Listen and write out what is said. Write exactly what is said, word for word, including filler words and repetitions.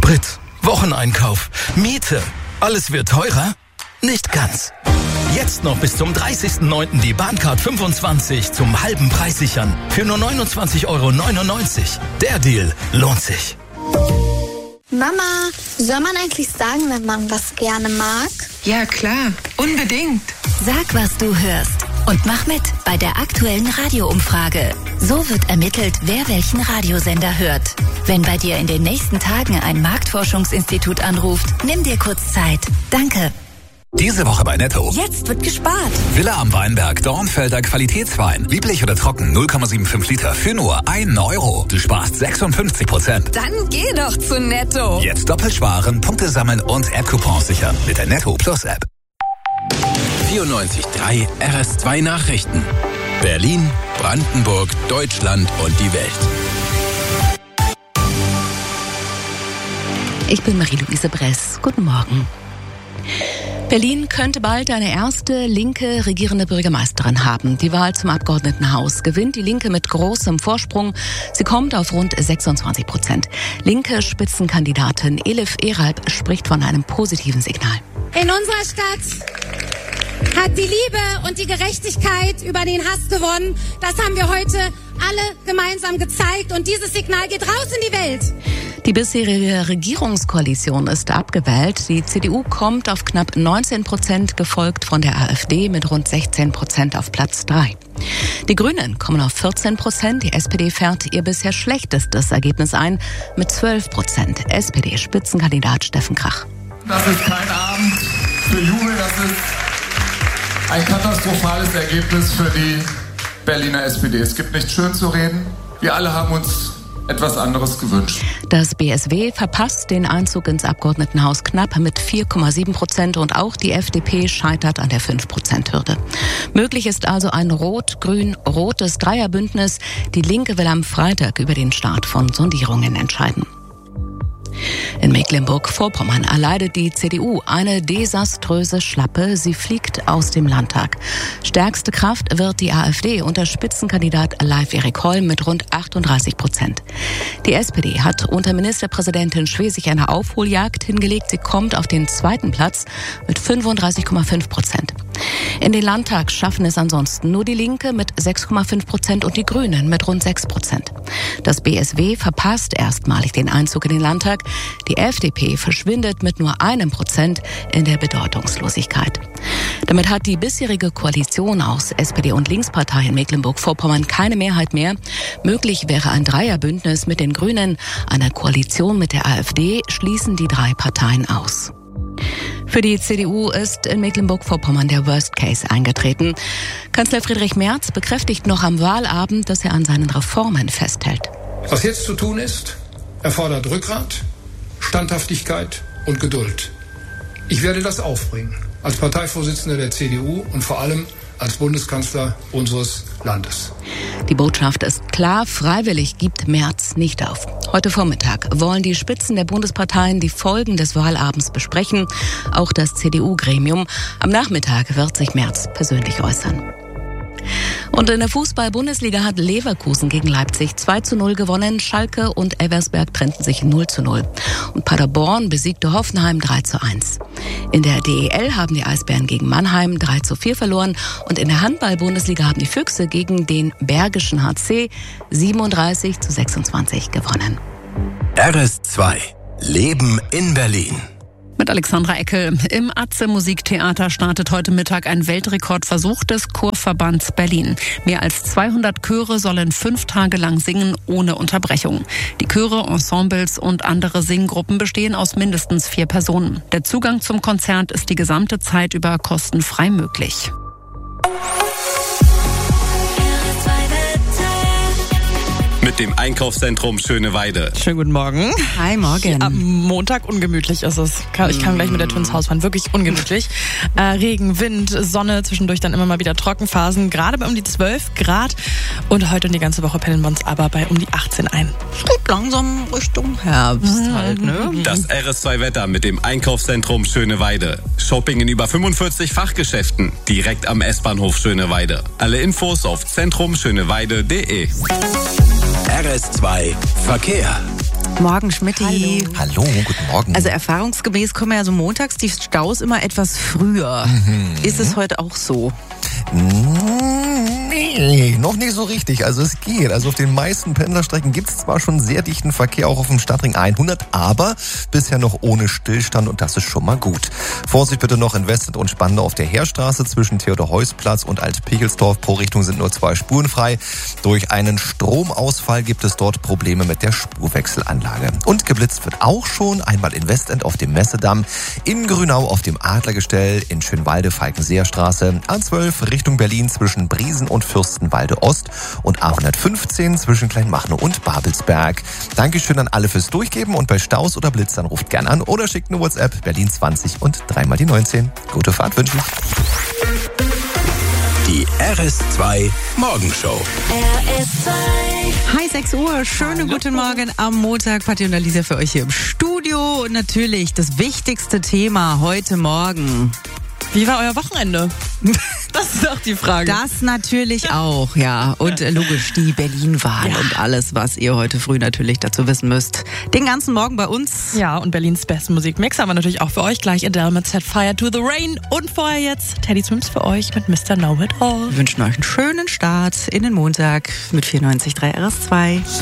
Sprit, Wocheneinkauf, Miete. Alles wird teurer? Nicht ganz. Jetzt noch bis zum dreißigsten neunten die Bahncard fünfundzwanzig zum halben Preis sichern. Für nur neunundzwanzig Euro neunundneunzig. Der Deal lohnt sich. Mama, soll man eigentlich sagen, wenn man was gerne mag? Ja, klar. Unbedingt. Sag, was du hörst. Und mach mit bei der aktuellen Radioumfrage. So wird ermittelt, wer welchen Radiosender hört. Wenn bei dir in den nächsten Tagen ein Marktforschungsinstitut anruft, nimm dir kurz Zeit. Danke. Diese Woche bei Netto. Jetzt wird gespart. Villa am Weinberg, Dornfelder Qualitätswein. Lieblich oder trocken, null Komma fünfundsiebzig Liter für nur einen Euro. Du sparst sechsundfünfzig Prozent. Dann geh doch zu Netto. Jetzt doppelt sparen, Punkte sammeln und App-Coupons sichern mit der Netto Plus App. vierundneunzig Komma drei R S zwei Nachrichten. Berlin, Brandenburg, Deutschland und die Welt. Ich bin Marie-Louise Bress. Guten Morgen. Berlin könnte bald eine erste linke regierende Bürgermeisterin haben. Die Wahl zum Abgeordnetenhaus gewinnt die Linke mit großem Vorsprung. Sie kommt auf rund sechsundzwanzig Prozent. Linke Spitzenkandidatin Elif Eralp spricht von einem positiven Signal. In unserer Stadt hat die Liebe und die Gerechtigkeit über den Hass gewonnen. Das haben wir heute alle gemeinsam gezeigt und dieses Signal geht raus in die Welt. Die bisherige Regierungskoalition ist abgewählt. Die C D U kommt auf knapp neunzehn Prozent, gefolgt von der AfD mit rund sechzehn Prozent auf Platz drei. Die Grünen kommen auf vierzehn Prozent. Die S P D fährt ihr bisher schlechtestes Ergebnis ein mit zwölf Prozent. S P D-Spitzenkandidat Steffen Krach. Das ist kein Abend für Jubel, das ist ein katastrophales Ergebnis für die Berliner S P D. Es gibt nichts schön zu reden. Wir alle haben uns etwas anderes gewünscht. Das B S W verpasst den Einzug ins Abgeordnetenhaus knapp mit vier Komma sieben Prozent und auch die F D P scheitert an der fünf Prozent Hürde. Möglich ist also ein rot-grün-rotes Dreierbündnis. Die Linke will am Freitag über den Start von Sondierungen entscheiden. In Mecklenburg-Vorpommern erleidet die C D U eine desaströse Schlappe. Sie fliegt aus dem Landtag. Stärkste Kraft wird die AfD unter Spitzenkandidat Leif Erik Holm mit rund achtunddreißig Prozent. Die S P D hat unter Ministerpräsidentin Schwesig eine Aufholjagd hingelegt. Sie kommt auf den zweiten Platz mit fünfunddreißig Komma fünf Prozent. In den Landtag schaffen es ansonsten nur die Linke mit sechs Komma fünf Prozent und die Grünen mit rund sechs Prozent. Das B S W verpasst erstmalig den Einzug in den Landtag. Die F D P verschwindet mit nur einem Prozent in der Bedeutungslosigkeit. Damit hat die bisherige Koalition aus S P D und Linkspartei in Mecklenburg-Vorpommern keine Mehrheit mehr. Möglich wäre ein Dreierbündnis mit den Grünen. Eine Koalition mit der AfD schließen die drei Parteien aus. Für die C D U ist in Mecklenburg-Vorpommern der Worst Case eingetreten. Kanzler Friedrich Merz bekräftigt noch am Wahlabend, dass er an seinen Reformen festhält. Was jetzt zu tun ist, erfordert Rückgrat, Standhaftigkeit und Geduld. Ich werde das aufbringen, als Parteivorsitzender der C D U und vor allem als Bundeskanzler unseres Landes. Die Botschaft ist klar, freiwillig gibt Merz nicht auf. Heute Vormittag wollen die Spitzen der Bundesparteien die Folgen des Wahlabends besprechen, auch das C D U-Gremium. Am Nachmittag wird sich Merz persönlich äußern. Und in der Fußball-Bundesliga hat Leverkusen gegen Leipzig zwei zu null gewonnen. Schalke und Elversberg trennten sich null zu null. Und Paderborn besiegte Hoffenheim drei zu eins. In der D E L haben die Eisbären gegen Mannheim drei zu vier verloren. Und in der Handball-Bundesliga haben die Füchse gegen den Bergischen H C siebenunddreißig zu sechsundzwanzig gewonnen. R S zwei. Leben in Berlin. Mit Alexandra Eckel. Im Atze Musiktheater startet heute Mittag ein Weltrekordversuch des Chorverbands Berlin. Mehr als zweihundert Chöre sollen fünf Tage lang singen, ohne Unterbrechung. Die Chöre, Ensembles und andere Singgruppen bestehen aus mindestens vier Personen. Der Zugang zum Konzert ist die gesamte Zeit über kostenfrei möglich. Mit dem Einkaufszentrum Schöneweide. Schönen guten Morgen. Hi, morgen. Am Montag ungemütlich ist es. Ich kann gleich mit der Tür ins Haus fahren. Wirklich ungemütlich. Äh, Regen, Wind, Sonne, zwischendurch dann immer mal wieder Trockenphasen. Gerade bei um die zwölf Grad. Und heute und die ganze Woche pendeln wir uns aber bei um die achtzehn ein. Es geht langsam Richtung Herbst mhm. halt, ne? Das R S zwei Wetter mit dem Einkaufszentrum Schöneweide. Shopping in über fünfundvierzig Fachgeschäften. Direkt am S-Bahnhof Schöneweide. Alle Infos auf zentrum schöneweide punkt de. R S zwei Verkehr. Morgen, Schmitty. Hallo, guten Morgen. Also erfahrungsgemäß kommen ja so montags die Staus immer etwas früher. Mhm. Ist es heute auch so? Nee, noch nicht so richtig. Also es geht. Also auf den meisten Pendlerstrecken gibt es zwar schon sehr dichten Verkehr, auch auf dem Stadtring hundert, aber bisher noch ohne Stillstand und das ist schon mal gut. Vorsicht bitte noch in West- und Spandau auf der Heerstraße zwischen Theodor-Heuss-Platz und Alt-Pegelsdorf. Pro Richtung sind nur zwei Spuren frei. Durch einen Stromausfall gibt es dort Probleme mit der Spurwechselanlage. Und geblitzt wird auch schon einmal in Westend auf dem Messedamm, in Grünau auf dem Adlergestell, in Schönwalde Falkenseerstraße, A zwölf Richtung Berlin zwischen Briesen und Fürstenwalde Ost und A hundertfünfzehn zwischen Kleinmachnow und Babelsberg. Dankeschön an alle fürs Durchgeben und bei Staus oder Blitzern ruft gern an oder schickt eine WhatsApp Berlin zwanzig und dreimal die neunzehn. Gute Fahrt wünsche ich. Die R S zwei Morgenshow. R S zwei. Hi, sechs Uhr. Schönen guten Morgen am Montag. Patti und Alicia für euch hier im Studio. Und natürlich das wichtigste Thema heute Morgen. Wie war euer Wochenende? Das ist auch die Frage. Das natürlich auch, ja. Und äh, logisch die Berlin-Wahl ja. und alles, was ihr heute früh natürlich dazu wissen müsst. Den ganzen Morgen bei uns. Ja, und Berlins besten Musikmix haben wir natürlich auch für euch. Gleich Adele mit Set Fire to the Rain. Und vorher jetzt Teddy Swims für euch mit Mister Know It All. Wir wünschen euch einen schönen Start in den Montag mit vierundneunzig Komma drei R S zwei.